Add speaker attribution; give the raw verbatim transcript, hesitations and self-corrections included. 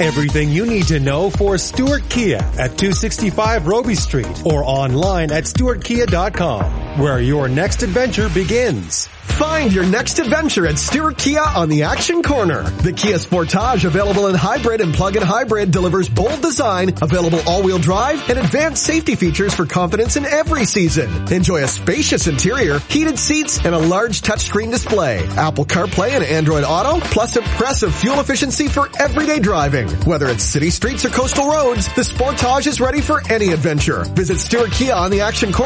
Speaker 1: Everything you need to know for Stewart Kia at two sixty-five Roby Street or online at stewart kia dot com, where your next adventure begins.
Speaker 2: Find your next adventure at Stewart Kia on the Action Corner. The Kia Sportage, available in hybrid and plug-in hybrid, delivers bold design, available all-wheel drive, and advanced safety features for confidence in every season. Enjoy a spacious interior, heated seats, and a large touchscreen display. Apple CarPlay and Android Auto, plus impressive fuel efficiency for everyday driving. Whether it's city streets or coastal roads, the Sportage is ready for any adventure. Visit Stewart Kia on the Action Corner